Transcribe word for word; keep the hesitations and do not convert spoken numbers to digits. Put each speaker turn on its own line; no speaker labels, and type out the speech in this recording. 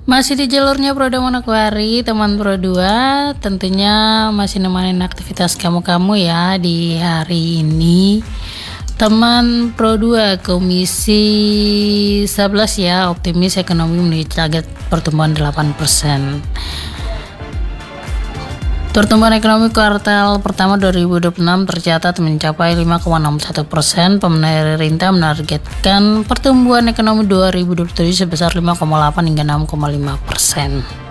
Masih di jalurnya Pro dua Manokwari, teman Pro dua, tentunya masih nemenin aktivitas kamu-kamu ya di hari ini. Teman Pro dua, Komisi sebelas ya, optimis ekonomi menuju target pertumbuhan delapan persen. Pertumbuhan ekonomi kuartal pertama dua ribu dua puluh enam tercatat mencapai lima koma enam satu persen. Pemerintah menargetkan pertumbuhan ekonomi dua ribu dua puluh tujuh sebesar lima koma delapan hingga enam koma lima persen.